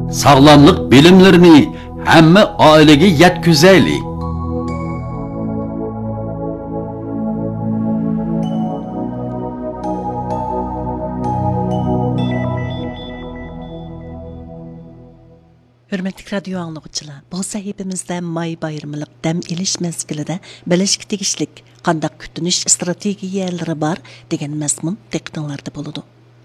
Sağlamlık bilimlerini hamma ailege yetkizaylik. Hürmetli radyo anlıqçılar, bu sahibimizde may bayramılık dam iliş mezgilide bilishga tegishlik qandaq kutunish strategiyalari bor degan mazmun diqqatinglarda bo'ladi.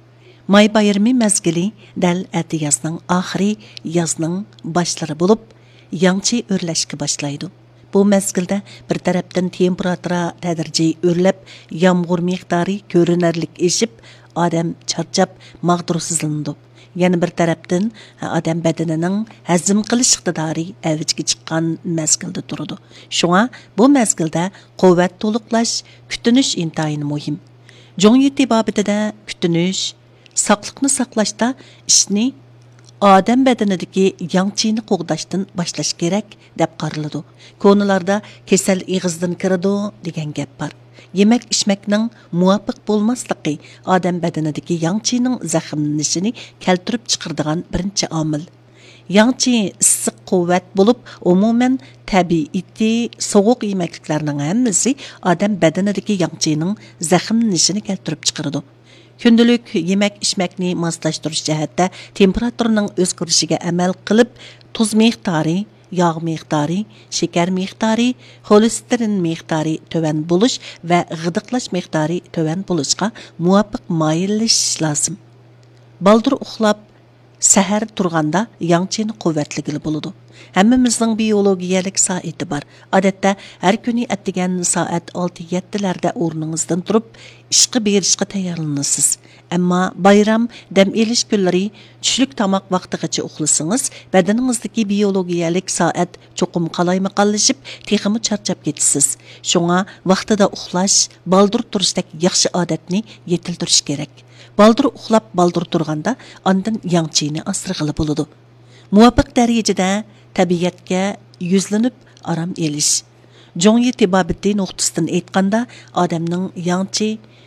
May bayrami mezgili dal ati yazning oxiri, yazning boshlari bo'lib, yangi o'rlashga boshlaydi. Bu mezgilda bir tarafdan temperatura tadrijiy o'rlab, yomg'ir miqdori ko'rinarlik eshib, odam charchab, mag'dursizlanadi. Yana bir tarafdan odam badanining hazm qilish iqtidori avjiga chiqqan mezgilda turadi. Shunga bu mezgilda quvvat to'liqlash, kutunish intayin muhim. Jongyeti babitida kutunish, saqliqni saqlashda ishni odam badanidagi yangchini qo'g'dashdan boshlash kerak deb qaraladi. Ko'nlarda kasal ig'izdan kiradi degan gap bor. Yemek içmekning muvafiq bo'lmasligi odam badanidagi yangchining zaxmlanishini keltirib chiqaradigan birinchi omil. Yangchi issiq quvvat bo'lib, umuman tabiiy sovuq yemekliklarning hammasi odam badanidagi yangchining zaxmlanishini keltirib chiqaradi. Kundalik yemek içmekni moslashtirish jihatda temperaturaning o'zgarishiga amal qilib, tuz miqdori, yağ miqdori, şeker miqdori, xolesterin miqdori töven buluş ve gıdıklaş miqdori töven buluşqa muvafiq mayillashish lozim. Baldur uxlab, sahar turganda yangchini quvvatligili bo'ladi. Hammamizning biologiyalik soati bor. Odatda har kuni atdigan soat 6-7larda o'rningizdan turib, ishga berishga tayyorlanasiz. Ammo bayram, dam elish kunlari tushlik tomoq vaqtigacha uxlasangiz, badaningizdagi biologiyalik soat cho'qim qalaymaqonlashib, texmi charchab ketasiz. Shunga vaqtida uxlash, baldur turishdek yaxshi odatni yetildirish kerak. Baldur uxlab, baldur turganda ondan yangchini asrig'ili bo'ladi. Muvafiq darajada tabiatga yuzlanib aram elish. Jongi tibabiti nuqtasidan aytganda, odamning yangchi,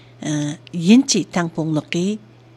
yinchi tangpongligi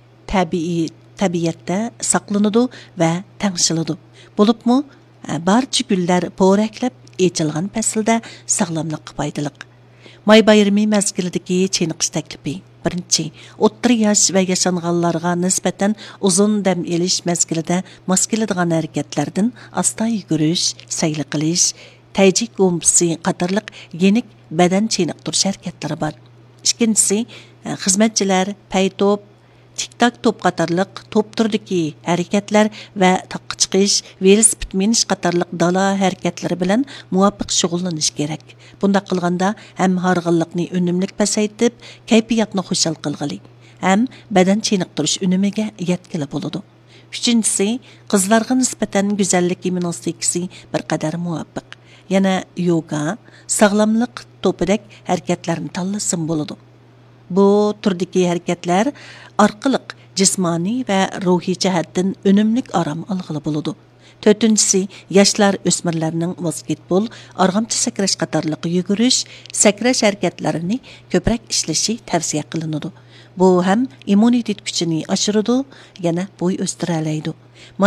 tabiatda saqlanadi va tangshiladi. Bo'libmi, barcha gullar po'raklab echilgan faslda sog'lomlikqa foydali. May bayrami mezgilidagi cheniqish taklifi. Birinchi, o'ttir yosh va yashanganlarga nisbatan uzun dam elish mezgilida mos keladigan harakatlardan asta yugurish, sayli qilish, tajik go'mpisi qatorliq yenik badan cheniqtirish harakatlari bor. Ikkinchisi, xizmatchilar, paytop, tiktak top qatorliq top turdagi harakatlar va taqqa chiqish, velosiped minish qatorliq dala harakatlari bilan muvofiq shug'ullanish kerak. Bunda qilganda ham harg'inlikni unumlik pasaytib, kayfiyatni xushal qilg'ili, ham badan cheniqtirish unumiga yetkili bo'ladi. Uchinchisi, qizlarga nisbatan go'zallik gimnastikasi bir qadar muvofiq. Yana yoga, sog'lomlik to'pidek harakatlarni tanlasin bo'ladi. Bu turdagi harakatlar orqali jismoniy va ruhiy jihatdan unumlik orom olg'ili bo'ladi. To'rtinchisi, yoshlar o'smirlarning basketbol, arg'amchi sakrash qatorliq yugurish, sakrash harakatlarini ko'proq ishlashi tavsiya qilinadi. Bu ham immunitet kuchini oshiradi, yana bo'y o'stira oladi.